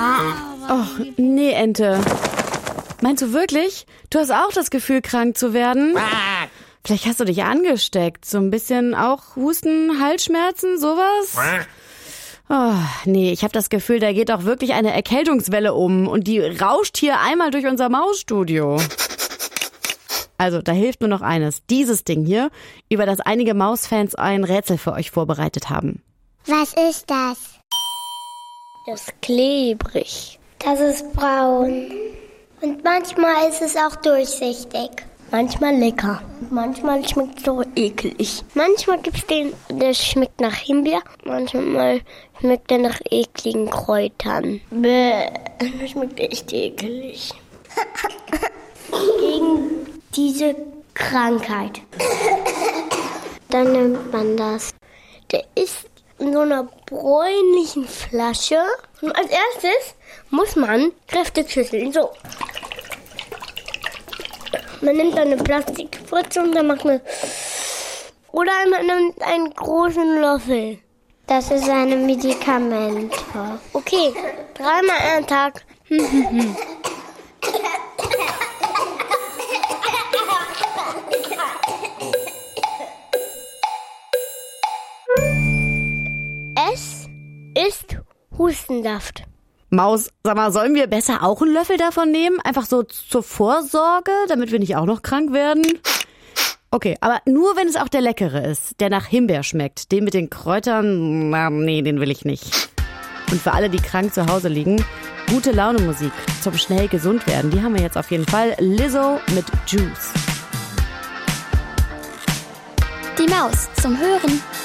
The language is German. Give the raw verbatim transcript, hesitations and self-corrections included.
Och, nee, Ente. Meinst du wirklich? Du hast auch das Gefühl, krank zu werden? Vielleicht hast du dich angesteckt. So ein bisschen auch Husten, Halsschmerzen, sowas? Oh, nee, ich habe das Gefühl, da geht auch wirklich eine Erkältungswelle um. Und die rauscht hier einmal durch unser Mausstudio. Also, da hilft nur noch eines. Dieses Ding hier, über das einige Mausfans ein Rätsel für euch vorbereitet haben. Was ist das? Das ist klebrig. Das ist braun. Und manchmal ist es auch durchsichtig. Manchmal lecker. Manchmal schmeckt es so eklig. Manchmal gibt es den, der schmeckt nach Himbeer. Manchmal schmeckt der nach ekligen Kräutern. Bäh, das schmeckt echt eklig. Gegen diese Krankheit. Dann nimmt man das. Der ist in so einer bräunlichen Flasche. Und als erstes muss man kräftig schütteln. So. Man nimmt dann eine Plastikspritze und dann macht man... Oder man nimmt einen großen Löffel. Das ist ein Medikament. Okay, dreimal am Tag. Es ist Hustensaft. Maus, sag mal, sollen wir besser auch einen Löffel davon nehmen? Einfach so zur Vorsorge, damit wir nicht auch noch krank werden? Okay, aber nur wenn es auch der leckere ist, der nach Himbeer schmeckt. Den mit den Kräutern, na, nee, den will ich nicht. Und für alle, die krank zu Hause liegen, gute Laune Musik zum schnell gesund werden, die haben wir jetzt auf jeden Fall. Lizzo mit Juice. Die Maus zum Hören